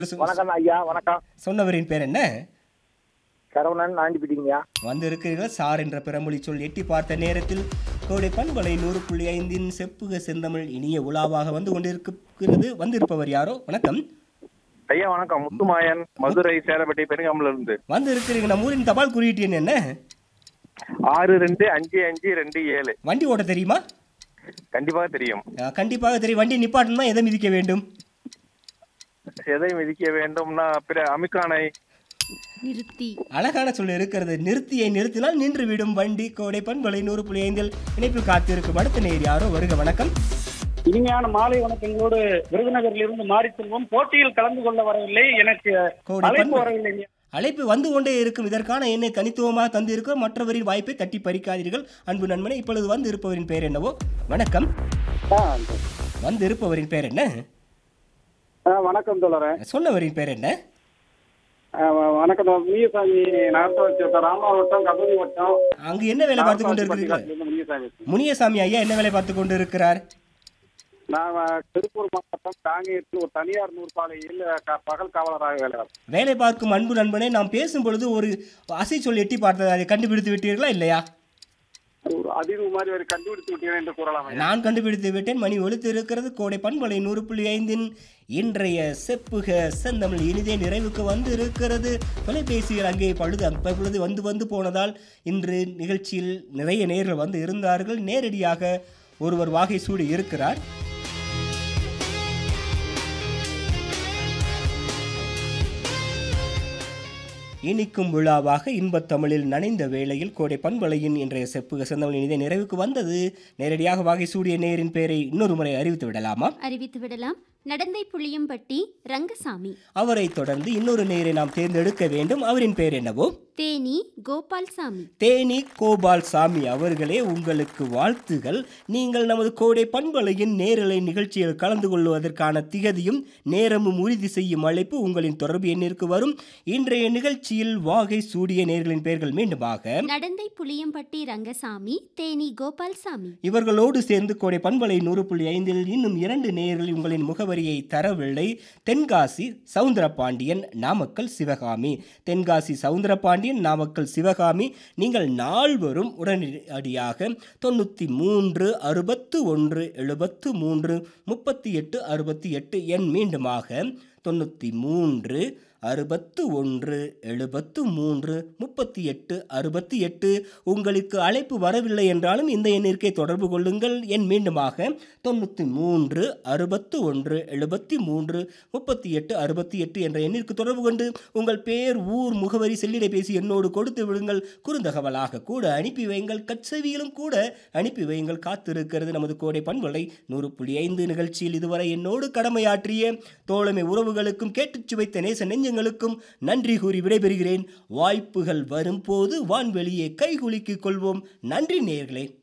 வணக்கம் ஐயா, வணக்கம். சொன்னவரின் பேர் என்ன? சரவணன் ஆண்டிப்பிட்டீங்கய்யா. வந்து இருக்கிறீர்கள் சார் என்ற பிறமொழி சொல் எட்டி பார்த்த நேரத்தில் கோடை பண்பலை 100.5 செப்புக செந்தமிழ் இனிய உலாவாக வந்து கொண்டிருக்கிறது. வந்திருப்பவர் யாரோ? வணக்கம் ஐயா வணக்கம். முத்துமாயன், மதுரை சேலப்பட்டி பெருங்காமல இருந்து வந்து இருக்கிறீங்க. நம்ம ஊரின் தபால் குறியீட்டு எண் என்ன? 625527. வண்டி ஓட்ட தெரியுமா? கண்டிப்பாக தெரியும். கண்டிப்பாக தெரியும். வண்டி நிப்பாட்டணும்னா எதை மிதிக்க வேண்டும்? எதை மிதிக்க வேண்டும்னா பிற அமிக்கானை. நிறுத்தி. அழகான சொல்ல இருக்கிறது. நிறுத்தியை நிறுத்தினால் நின்று விடும் வண்டி. கோடை பண்பலை 100.5 இணைப்பில் காத்திருக்கும் அடுத்த நேர் யாரோ? வருக. வணக்கம். இனிமையான மாலை வணக்கங்களோடு விருதுநகரில் இருந்து மாறி செல்வோம். போட்டியில் கலந்து கொள்ள வரவில்லை, எனக்கு கோடை அழைப்பு பண்பலை வரவில்லை. அழைப்பு வந்து கொண்டே இருக்கும். இதற்கான எண்ணை தனித்துவமாக தந்திருக்கிறோம். மற்றவரின் வாய்ப்பை தட்டி பறிக்காதீர்கள் அன்பு நண்பனே. இப்பொழுது வந்து இருப்பவரின் பெயர் என்னவோ? வணக்கம். வந்து இருப்பவரின் பெயர் என்ன? வணக்கம் தோழரே. சொன்னவரின் பெயர் என்ன? வணக்கம் முனியசாமி, ராமநாதபுரம் கபடி வட்டம். அங்கு என்ன வேலை பார்த்து கொண்டு இருக்கிறீர்கள்? முனியசாமி ஐயா என்ன வேலை பார்த்து கொண்டு இருக்கிறார்? நான் திருப்பூர் மாவட்டம் காங்கேயத்தில் ஒரு தனியார் நூற்பாலையில் பகல் காவலராக வேலை பார்க்கும் அன்பு நண்பனே, நாம் பேசும் பொழுது ஒரு அசை சொல் எட்டி பார்த்ததை அதை கண்டுபிடித்து விட்டீர்களா இல்லையா? ஒரு அதிர்வு மாதிரி ஒரு கண்டுபிடித்து விட்டீர்கள் என்று கூறலாம். நான் கண்டுபிடித்து விட்டேன். மணி ஒலித்து இருக்கிறது. கோடை பண்பலை 100.5 இன்றைய செப்புக செந்தமிழ் இனிதே நிறைவுக்கு வந்து இருக்கிறது. தொலைபேசிகள் அங்கே பொழுது வந்து போனதால் இன்று நிகழ்ச்சியில் நிறைய நேர்கள் வந்து இருந்தார்கள். நேரடியாக ஒருவர் வாகை சூடி இருக்கிறார். இனிக்கும் விழாவாக இன்பத் தமிழில் நனைந்த வேளையில் கோடை பண்பலையின் இன்றைய செப்புக செந்தமிழ் இனிதே நிறைவுக்கு வந்தது. நேரடியாக வாகை சூடிய நேரின் பெயரை இன்னொரு முறை அறிவித்து விடலாமா? அறிவித்து விடலாம். நடந்தை புளியம்பட்டி ரங்கசாமி. அவரை தொடர்ந்து இன்னொரு நேரை நாம் தேர்ந்தெடுக்க வேண்டும். அவரின் பெயர் என்னவோ? தேனி கோபால்சாமி. தேனி கோபால் சாமி அவர்களே, உங்களுக்கு வாழ்த்துகள். நீங்கள் நமது கோடை பண்பலையின் நேரலை நிகழ்ச்சியில் கலந்து கொள்வதற்கான திகதியும் நேரமும் உறுதி செய்யும் அழைப்பு உங்களின் தொடர்பு எண்ணிற்கு வரும். இன்றைய நிகழ்ச்சியில் வாகை சூடிய நேர்களின் பெயர்கள் மீண்டுமாக நடந்தை புளியம்பட்டி ரங்கசாமி, தேனி கோபால்சாமி. இவர்களோடு சேர்ந்து கோடை பண்பலை 100.5 இன்னும் 2 நேயர்கள் உங்களின் முகவரியை தரவில்லை. தென்காசி சவுந்தரபாண்டியன், நாமக்கல் சிவகாமி. தென்காசி சவுந்தரபாண்டியன், நாமக்கல் சிவகாமி, நீங்கள் நால்வரும் உடனடியாக 93 61 73 38 68 எண் மீண்டுமாக 93 61 73 38 68. உங்களுக்கு அழைப்பு வரவில்லை என்றாலும் இந்த எண்ணிற்கே தொடர்பு கொள்ளுங்கள். எண் மீண்டுமாக 93 61 73 38 68 என்ற எண்ணிற்கு தொடர்பு கொண்டு உங்கள் பெயர், ஊர், முகவரி, செல்லிடைபேசி என்னோடு கொடுத்து விடுங்கள். குறுந்தகவலாக கூட அனுப்பி வையுங்கள். கட்செவியிலும் கூட அனுப்பி வையுங்கள். காத்திருக்கிறது நமது கோடை பண்பலை 100.5 நிகழ்ச்சியில் இதுவரை என்னோடு கடமையாற்றிய தோழமை உறவுகளுக்கும் கேட்டுச் சுவைத்த நேச நெஞ்சங்களுக்கும் நன்றி கூறி விடைபெறுகிறேன். வாய்ப்புகள் வரும்போது வான்வெளியே கைகுலுக்கிக் கொள்வோம். நன்றி நேயர்களே.